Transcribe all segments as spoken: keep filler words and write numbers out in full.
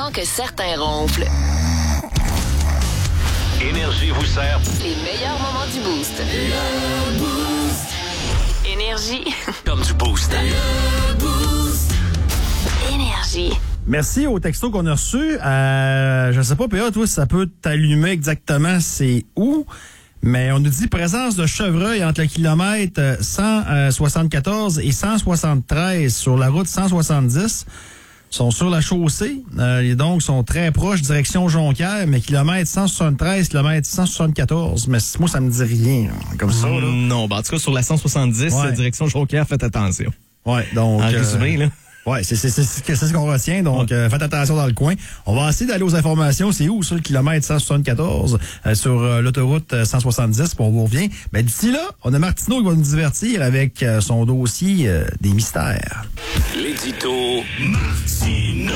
Avant que certains ronflent. Énergie vous sert Les meilleurs moments du Boost. Le Boost. Énergie. comme du boost. Le Boost. Énergie. Merci au texto qu'on a reçu. Euh, je ne sais pas, P A, toi, si ça peut t'allumer exactement c'est où, mais on nous dit présence de chevreuil entre le kilomètre cent soixante-quatorze et cent soixante-treize sur la route cent soixante-dix. Ils sont sur la chaussée, euh, et donc sont très proches, direction Jonquière, mais kilomètre cent soixante-treize, kilomètre cent soixante-quatorze. Mais moi, ça me dit rien, comme ça, là. Mm, non, ben en tout cas, sur la cent soixante-dix, Ouais. direction Jonquière, faites attention. Ouais, donc... En résumé, là. Ouais, c'est, c'est, c'est, c'est ce qu'on retient, donc Ouais. euh, faites attention dans le coin. On va essayer d'aller aux informations. C'est où, sur le kilomètre cent soixante-quatorze, euh, sur euh, l'autoroute euh, cent soixante-dix, puis on vous revient. Ben, d'ici là, on a Martineau qui va nous divertir avec euh, son dossier euh, des mystères. L'édito Martino.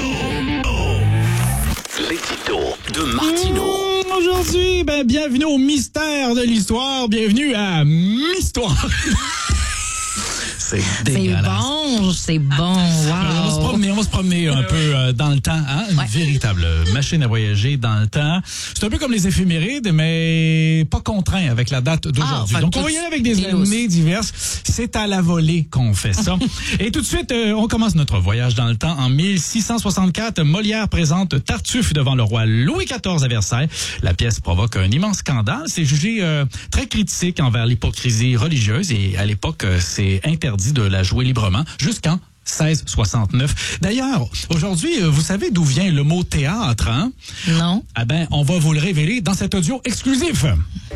L'édito de Martino. Mmh, aujourd'hui, ben, bienvenue au mystère de l'histoire. Bienvenue à Mistoire. C'est C'est dégueulasse. bon, c'est bon, On va se wow. promener, on va se promener un peu euh, dans le temps, hein? Une Ouais. véritable machine à voyager dans le temps. C'est un peu comme les éphémérides, mais pas contraint avec la date d'aujourd'hui. Ah, Donc, fait on que va y aller avec des c'est lousse. années diverses. C'est à la volée qu'on fait ça. Et tout de suite, euh, on commence notre voyage dans le temps. En mille six cent soixante-quatre, Molière présente Tartuffe devant le roi Louis quatorze à Versailles. La pièce provoque un immense scandale. C'est jugé euh, très critique envers l'hypocrisie religieuse et à l'époque, euh, c'est interdit de la jouer librement jusqu'en seize soixante-neuf. D'ailleurs, aujourd'hui, euh, vous savez d'où vient le mot théâtre, hein? Non. Ah ben, on va vous le révéler dans cet audio exclusif.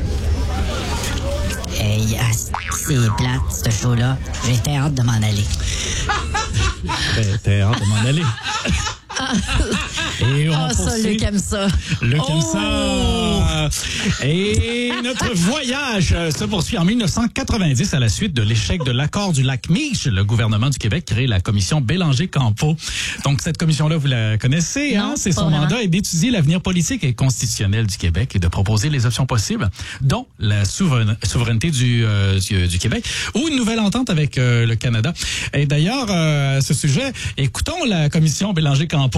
Hey, ah, c'est plate, ce show-là. J'ai hâte de m'en aller. Ben, t'as hâte de m'en aller. Et on Ah, ça, poursuit. Luc aime ça. Luc aime Oh! ça. Et notre voyage euh, se poursuit en mille neuf cent quatre-vingt-dix à la suite de l'échec de l'accord du lac Mich. Le gouvernement du Québec crée la commission Bélanger-Campeau. Donc, cette commission-là, vous la connaissez, hein? Non, C'est pas son vraiment. mandat est d'étudier l'avenir politique et constitutionnel du Québec et de proposer les options possibles, dont la souverain- souveraineté du, euh, du, du Québec ou une nouvelle entente avec euh, le Canada. Et d'ailleurs, euh, à ce sujet, écoutons la commission Bélanger-Campeau.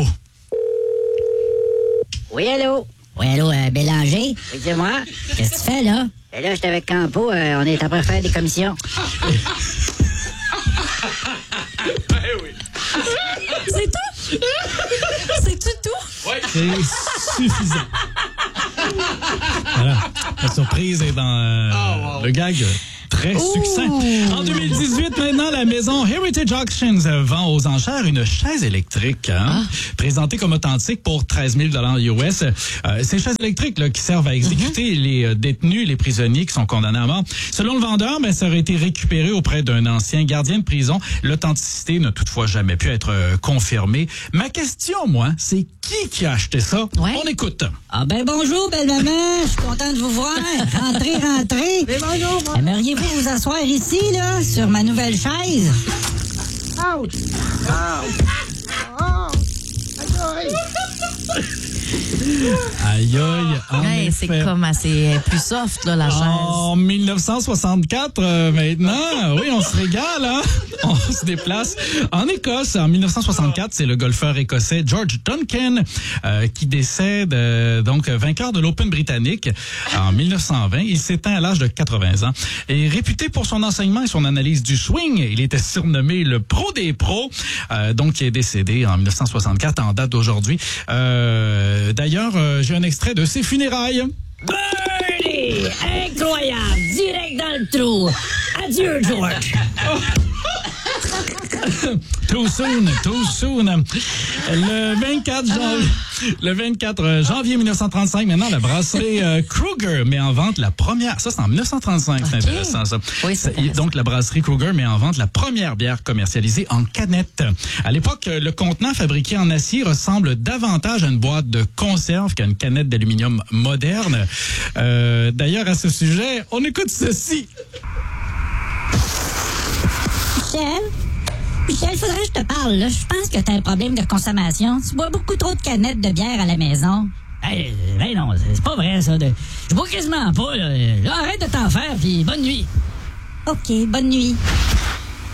Oui, allô? Oui, allô, euh, Bélanger? Oui, c'est moi. Qu'est-ce que tu fais, là? Ben là, j'étais avec Campo, euh, on est en train de faire des commissions. C'est tout? C'est-tu tout? C'est suffisant. Voilà. La surprise est dans euh, le gag très succinct. En deux mille dix-huit, maintenant, la maison Heritage Auctions vend aux enchères une chaise électrique, hein, présentée comme authentique pour treize mille dollars U S. Euh, ces chaises électriques là, qui servent à exécuter les euh, détenus, les prisonniers qui sont condamnés à mort. Selon le vendeur, ben, ça aurait été récupéré auprès d'un ancien gardien de prison. L'authenticité n'a toutefois jamais pu être euh, confirmée. Ma question, moi, c'est qui qui a acheté ça? Ouais. On écoute. Ah ben bonjour, belle maman. Je suis contente de vous voir. Rentrez, rentrez. Mais bonjour. Aimeriez-vous vous asseoir ici, là, sur ma nouvelle chaise? Aïe, aïe, en Ouais, effet. c'est comme assez plus soft, là, la chaise. En mille neuf cent soixante-quatre, euh, maintenant, oui, on se régale, hein? On se déplace en Écosse. En mille neuf cent soixante-quatre, c'est le golfeur écossais George Duncan euh, qui décède, euh, donc vainqueur de l'Open britannique en mille neuf cent vingt. Il s'éteint à l'âge de quatre-vingts ans. Et réputé pour son enseignement et son analyse du swing, il était surnommé le pro des pros, euh, donc qui est décédé en mille neuf cent soixante-quatre en date d'aujourd'hui. Euh, d'ailleurs, euh, j'ai un extrait de ses funérailles. Birdie! Incroyable! Direct dans le trou! Adieu, George! Too soon, too soon. Le vingt-quatre janvier, le vingt-quatre janvier mille neuf cent trente-cinq, maintenant, la brasserie euh, Kruger met en vente la première, ça c'est en mille neuf cent trente-cinq, c'est Ok. intéressant ça. Oui, c'est intéressant. Donc la brasserie Kruger met en vente la première bière commercialisée en canette. À l'époque, le contenant fabriqué en acier ressemble davantage à une boîte de conserve qu'à une canette d'aluminium moderne. Euh, d'ailleurs, à ce sujet, on écoute ceci. Michel? Michel, faudrait que je te parle, là. Je pense que t'as un problème de consommation. Tu bois beaucoup trop de canettes de bière à la maison. Hey, ben non, c'est pas vrai, ça. De... Je bois quasiment pas, là. Là, arrête de t'en faire, puis bonne nuit. OK, bonne nuit.